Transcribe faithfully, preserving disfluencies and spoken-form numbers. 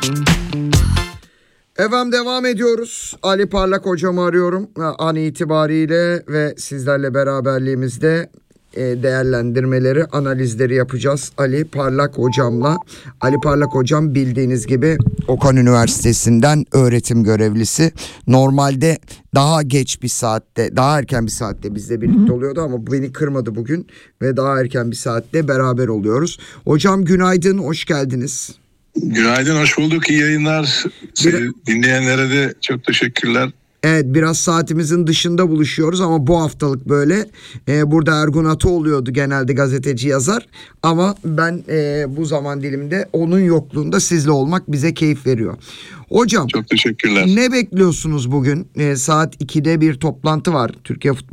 Efendim devam ediyoruz. Ali Parlak hocamı arıyorum an itibariyle ve sizlerle beraberliğimizde değerlendirmeleri, analizleri yapacağız Ali Parlak hocamla. Ali Parlak hocam bildiğiniz gibi Okan Üniversitesi'nden öğretim görevlisi. Normalde daha geç bir saatte, daha erken bir saatte bizle birlikte oluyordu ama beni kırmadı bugün ve daha erken bir saatte beraber oluyoruz. Hocam günaydın, hoş geldiniz. Günaydın, hoş bulduk. İyi yayınlar. Bir... Dinleyenlere de çok teşekkürler. Evet, biraz saatimizin dışında buluşuyoruz ama bu haftalık böyle. Ee, burada Ergun Ataoğlu'ydu genelde gazeteci yazar. Ama ben e, bu zaman diliminde onun yokluğunda sizle olmak bize keyif veriyor. Hocam. Çok teşekkürler. Ne bekliyorsunuz bugün? Ee, saat ikide bir toplantı var Türkiye Futbol